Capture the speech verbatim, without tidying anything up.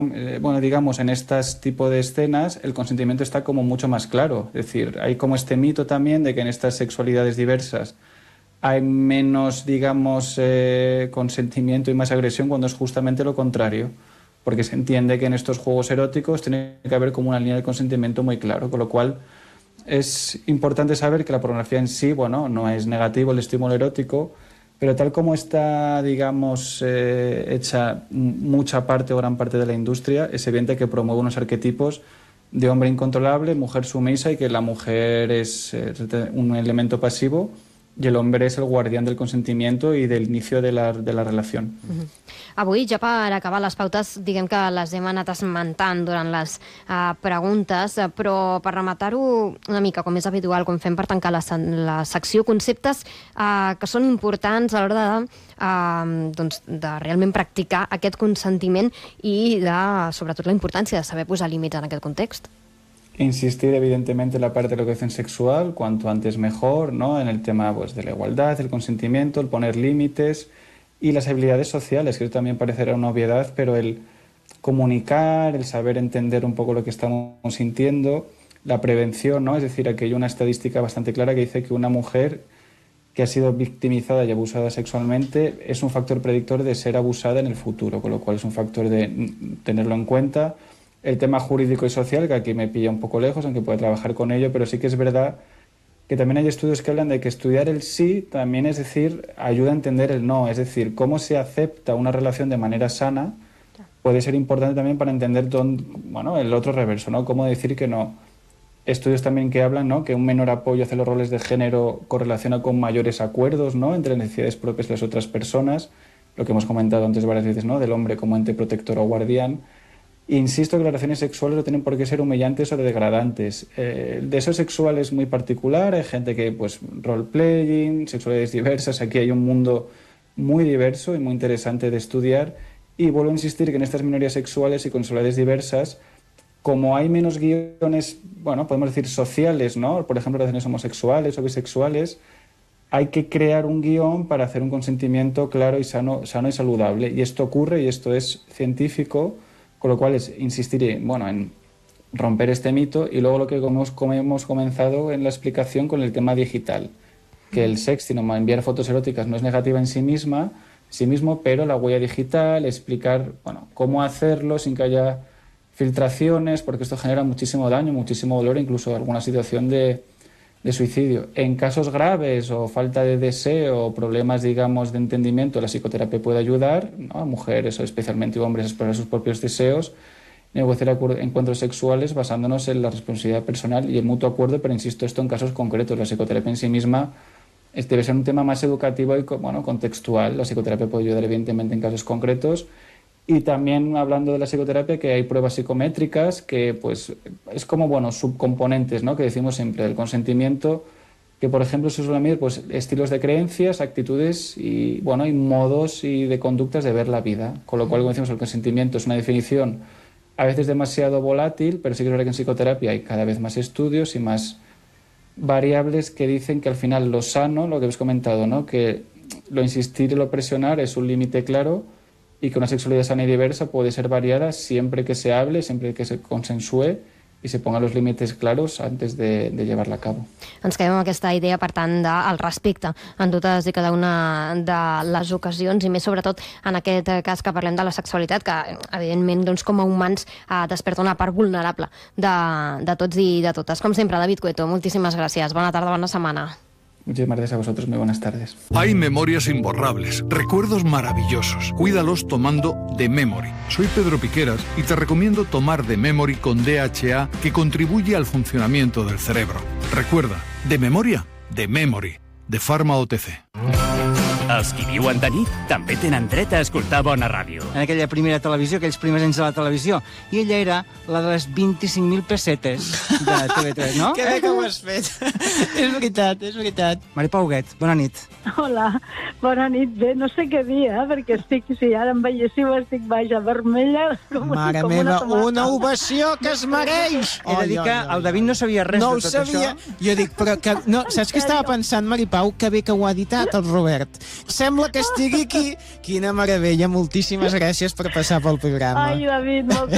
eh, bueno, digamos, en estas tipo de escenas el consentimiento está como mucho más claro. Es decir, hay como este mito también de que en estas sexualidades diversas hay menos, digamos, eh, consentimiento y más agresión, cuando es justamente lo contrario. Porque se entiende que en estos juegos eróticos tiene que haber como una línea de consentimiento muy claro, con lo cual es importante saber que la pornografía en sí, bueno, no es negativo el estímulo erótico, pero tal como está, digamos, eh, hecha mucha parte o gran parte de la industria, es evidente que promueve unos arquetipos de hombre incontrolable, mujer sumisa, y que la mujer es eh, un elemento pasivo i l'home és el guardián del consentimiento i del inicio de la, de la relació. Uh-huh. Avui, ja per acabar les pautes, diguem que les hem anat esmentant durant les uh, preguntes, uh, però per rematar-ho una mica, com és habitual, com fem per tancar la, la secció, conceptes uh, que són importants a l'hora de, uh, doncs, de realment practicar aquest consentiment i de, sobretot, la importància de saber posar límits en aquest context. Insistir evidentemente en la parte de la educación sexual, cuanto antes mejor, ¿no? En el tema pues, de la igualdad, el consentimiento, el poner límites y las habilidades sociales, que eso también parecerá una obviedad, pero el comunicar, el saber entender un poco lo que estamos sintiendo, la prevención, ¿no? Es decir, aquí hay una estadística bastante clara que dice que una mujer que ha sido victimizada y abusada sexualmente es un factor predictor de ser abusada en el futuro, con lo cual es un factor de tenerlo en cuenta. El tema jurídico y social, que aquí me pilla un poco lejos, aunque pueda trabajar con ello, pero sí que es verdad que también hay estudios que hablan de que estudiar el sí también, es decir, ayuda a entender el no. Es decir, cómo se acepta una relación de manera sana puede ser importante también para entender dónde, bueno, el otro reverso, ¿no? Cómo decir que no. Estudios también que hablan, ¿no?, que un menor apoyo hacia los roles de género correlaciona con mayores acuerdos, ¿no?, entre las necesidades propias de las otras personas, lo que hemos comentado antes varias veces, ¿no?, del hombre como ente protector o guardián. Insisto que las relaciones sexuales no tienen por qué ser humillantes o degradantes. Eh, el deseo sexual es muy particular, hay gente que, pues, role-playing, sexualidades diversas, aquí hay un mundo muy diverso y muy interesante de estudiar, y vuelvo a insistir que en estas minorías sexuales y con sexualidades diversas, como hay menos guiones, bueno, podemos decir sociales, ¿no?, por ejemplo, relaciones homosexuales o bisexuales, hay que crear un guión para hacer un consentimiento claro y sano, sano y saludable, y esto ocurre y esto es científico. Con lo cual es insistir bueno, en romper este mito, y luego lo que hemos, hemos comenzado en la explicación con el tema digital, que el sexting o enviar fotos eróticas no es negativa en sí misma, en sí mismo, pero la huella digital, explicar bueno, cómo hacerlo sin que haya filtraciones, porque esto genera muchísimo daño, muchísimo dolor, incluso alguna situación de, de suicidio. En casos graves o falta de deseo o problemas, digamos, de entendimiento, la psicoterapia puede ayudar, ¿no?, a mujeres o especialmente hombres a explorar sus propios deseos, negociar encuentros sexuales basándonos en la responsabilidad personal y el mutuo acuerdo, pero insisto, esto en casos concretos. La psicoterapia en sí misma debe ser un tema más educativo y bueno, contextual. La psicoterapia puede ayudar evidentemente en casos concretos. Y también hablando de la psicoterapia, que hay pruebas psicométricas que pues es como bueno subcomponentes, ¿no?, que decimos siempre del consentimiento, que por ejemplo se suelen medir pues estilos de creencias, actitudes y bueno y modos y de conductas de ver la vida, con lo cual, como decimos, el consentimiento es una definición a veces demasiado volátil, pero sí que es verdad que en psicoterapia hay cada vez más estudios y más variables que dicen que al final lo sano, lo que habéis comentado, ¿no?, que lo insistir y lo presionar es un límite claro, y que una sexualidad sana y diversa puede ser variada siempre que se hable, siempre que se consensue i se pongan los límites claros antes de, de llevarla a cabo. Ens quedem amb aquesta idea, per tant, del respecte en totes i cada una de les ocasions, i més sobretot en aquest cas que parlem de la sexualitat, que evidentment doncs, com a humans eh, desperta una part vulnerable de, de tots i de totes. Com sempre, David Cueto, moltíssimes gràcies. Bona tarda, bona setmana. Muchísimas gracias a vosotros, muy buenas tardes. Hay memorias imborrables, recuerdos maravillosos. Cuídalos tomando The Memory. Soy Pedro Piqueras y te recomiendo tomar The Memory con D H A, que contribuye al funcionamiento del cerebro. Recuerda, de memoria, The Memory, de Pharma O T C. Els qui viuen de nit també tenen dret a escoltar bona ràdio. En aquella primera televisió, aquells primers anys de la televisió. I ella era la de les vint-i-cinc mil pessetes de T V tres, no? Que bé que ho has fet. És veritat, és veritat. Mari Pau Huguet, bona nit. Hola, bona nit. Bé, no sé què dir, eh? Perquè estic, si ara em veiéssiu, estic vaja, vermella. Com, Mare com meva, una, una ovació que es mereix! He de dir que el David no sabia res no de tot sabia. això. Jo dic, però que, no, saps què estava pensant, Mari Pau? Que bé que ho ha editat el Robert. Sembla que estigui aquí. Quina meravella, moltíssimes gràcies per passar pel programa. Ai, David, moltes